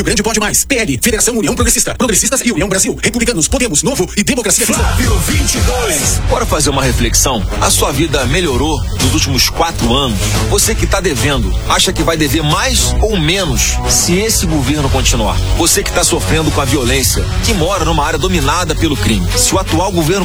Rio Grande pode mais. PL, Federação União Progressista, Progressistas e União Brasil, Republicanos, Podemos, Novo e Democracia Cristã. Flávio 22. Bora fazer uma reflexão? A sua vida melhorou nos últimos 4 anos? Você que está devendo, acha que vai dever mais ou menos se esse governo continuar? Você que está sofrendo com a violência, que mora numa área dominada pelo crime, se o atual governo